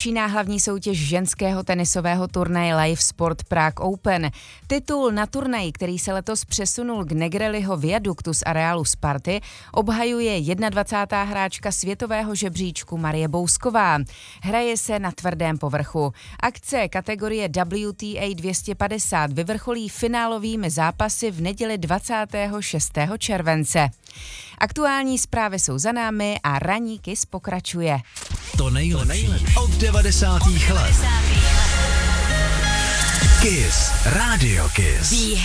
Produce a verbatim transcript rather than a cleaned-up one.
Začíná hlavní soutěž ženského tenisového turnaje Live Sport Prague Open. Titul na turnaji, který se letos přesunul k Negrelliho viaduktu z areálu Sparty, obhajuje dvacátá jedna hráčka světového žebříčku Marie Bousková. Hraje se na tvrdém povrchu. Akce kategorie W T A dvě stě padesát vyvrcholí finálovými zápasy v neděli dvacátého šestého července. Aktuální zprávy jsou za námi a ranní Kiss pokračuje. To nejlepší od devadesátých let. Kiss, Radio Kiss. The